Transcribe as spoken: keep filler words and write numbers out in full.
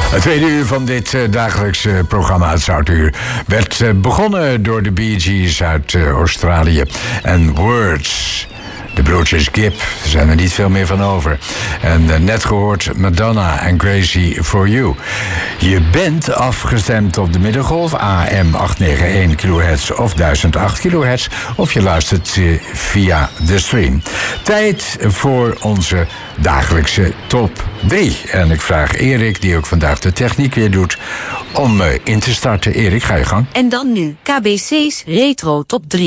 Het tweede uur van dit uh, dagelijkse programma, het Zoutuur, werd uh, begonnen door de Bee Gees uit uh, Australië. En Words, de broertjes Gibb, er zijn er niet veel meer van over. En uh, net gehoord Madonna en Crazy for You. Je bent afgestemd op de middengolf, A M achthonderdeenennegentig kilohertz of duizend acht kilohertz. Of je luistert uh, via de stream. Tijd voor onze dagelijkse top drie. En ik vraag Erik, die ook vandaag de techniek weer doet, om uh, in te starten. Erik, ga je gang. En dan nu K B C's Retro Top drie.